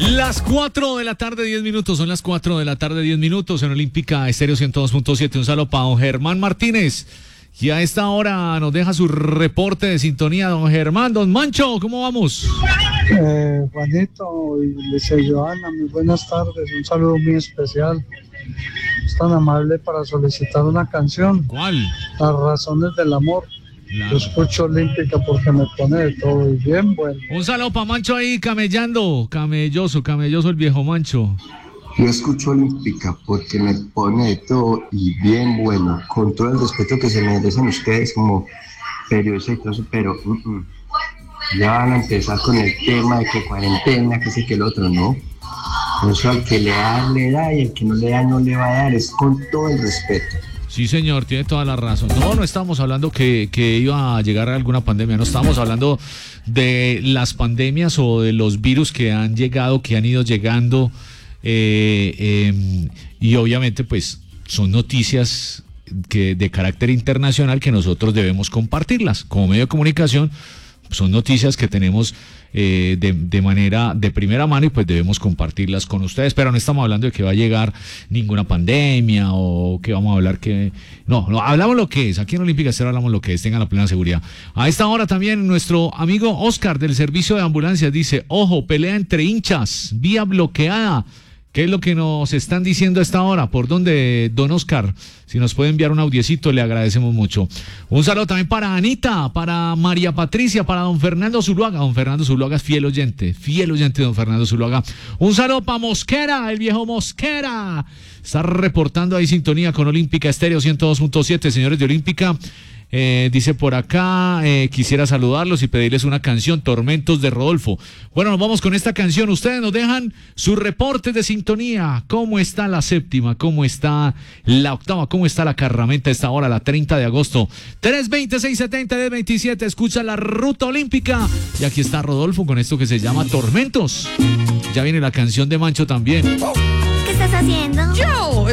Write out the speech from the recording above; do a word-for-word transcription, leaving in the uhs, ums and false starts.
Las cuatro de la tarde, diez minutos. Son las cuatro de la tarde, diez minutos en Olímpica Estéreo ciento dos punto siete. Un saludo para don Germán Martínez, y a esta hora nos deja su reporte de sintonía. Don Germán, don Mancho, ¿cómo vamos? Eh, Juanito y Lice Joana, muy buenas tardes. Un saludo muy especial. Es tan amable para solicitar una canción. ¿Cuál? Las razones del amor. La... Yo escucho Olímpica porque me pone de todo y bien bueno. Un saludo para Mancho ahí camellando, camelloso, camelloso el viejo Mancho. Yo escucho Olímpica porque me pone de todo y bien bueno, con todo el respeto que se merecen ustedes como periodistas y todo eso, pero uh -uh. ya van a empezar con el tema de que cuarentena, que sé que el otro, ¿no? Eso al que le da, le da, y el que no le da, no le va a dar, es con todo el respeto. Sí, señor, tiene toda la razón. No, no estamos hablando que, que iba a llegar a alguna pandemia, no estamos hablando de las pandemias o de los virus que han llegado, que han ido llegando, eh, eh, y obviamente pues son noticias que de carácter internacional que nosotros debemos compartirlas. Como medio de comunicación, son noticias que tenemos eh, de, de manera de primera mano y pues debemos compartirlas con ustedes, pero no estamos hablando de que va a llegar ninguna pandemia o que vamos a hablar que... No, no, hablamos lo que es, aquí en Olímpica Estéreo hablamos lo que es, tengan la plena seguridad. A esta hora también nuestro amigo Oscar del servicio de ambulancias dice, ojo, pelea entre hinchas, vía bloqueada. ¿Qué es lo que nos están diciendo a esta hora? ¿Por dónde, don Oscar? Si nos puede enviar un audiecito, le agradecemos mucho. Un saludo también para Anita, para María Patricia, para don Fernando Zuluaga. Don Fernando Zuluaga es fiel oyente, fiel oyente de don Fernando Zuluaga. Un saludo para Mosquera, el viejo Mosquera. Está reportando ahí sintonía con Olímpica Estéreo ciento dos punto siete, señores de Olímpica. Eh, dice por acá, eh, quisiera saludarlos y pedirles una canción, Tormentos de Rodolfo. Bueno, nos vamos con esta canción. Ustedes nos dejan su reporte de sintonía. ¿Cómo está la séptima? ¿Cómo está la octava? ¿Cómo está la carramenta a esta hora, la treinta de agosto? tres veinte, seiscientos setenta, diez veintisiete. Escucha la ruta olímpica. Y aquí está Rodolfo con esto que se llama Tormentos. Ya viene la canción de Mancho también. ¿Qué estás haciendo? Yo